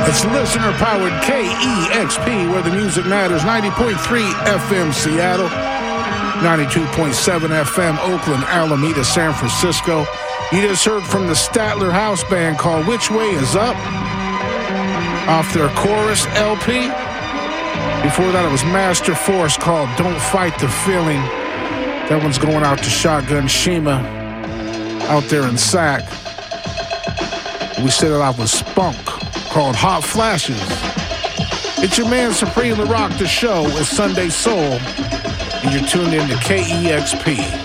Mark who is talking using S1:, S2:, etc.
S1: It's listener-powered KEXP, where the music matters. 90.3 FM Seattle, 92.7 FM Oakland, Alameda, San Francisco. You just heard from the Statler House Band called Which Way Is Up off their Chorus LP. Before that, it was Master Force called Don't Fight the Feeling. That one's going out to Shotgun Shima out there in Sac. We set it off with Spunk called Hot Flashes. It's your man Supreme to rock the show. It's Sunday Soul, and you're tuned in to KEXP.